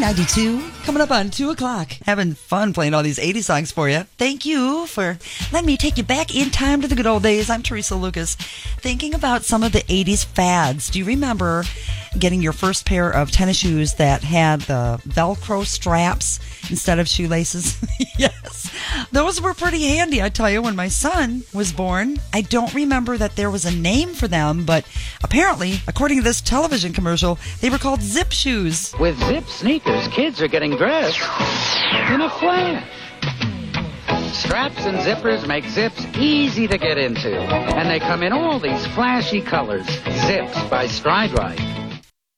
92, coming up on 2 o'clock. Having fun playing all these 80s songs for you. Thank you for letting me take you back in time to the good old days. I'm Teresa Lucas. Thinking about some of the 80s fads. Do you remember getting your first pair of tennis shoes that had the Velcro straps instead of shoelaces? Yes. Those were pretty handy, I tell you, when my son was born. I don't remember that there was a name for them, but apparently, according to this television commercial, they were called zip shoes. With Zip sneakers, kids are getting dressed in a flash. Straps and zippers make zips easy to get into, and they come in all these flashy colors. Zips by Stride Rite.